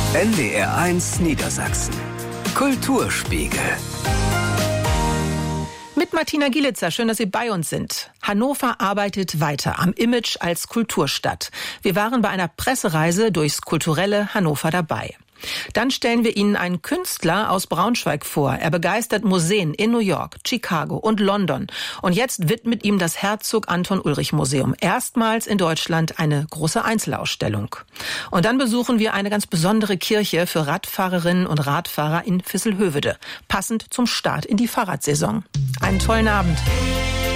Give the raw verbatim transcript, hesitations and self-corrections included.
N D R eins Niedersachsen. Kulturspiegel. Mit Martina Gielitzer, schön, dass Sie bei uns sind. Hannover arbeitet weiter am Image als Kulturstadt. Wir waren bei einer Pressereise durchs kulturelle Hannover dabei. Dann stellen wir Ihnen einen Künstler aus Braunschweig vor. Er begeistert Museen in New York, Chicago und London. Und jetzt widmet ihm das Herzog Anton Ulrich Museum erstmals in Deutschland eine große Einzelausstellung. Und dann besuchen wir eine ganz besondere Kirche für Radfahrerinnen und Radfahrer in Visselhövede, passend zum Start in die Fahrradsaison. Einen tollen Abend.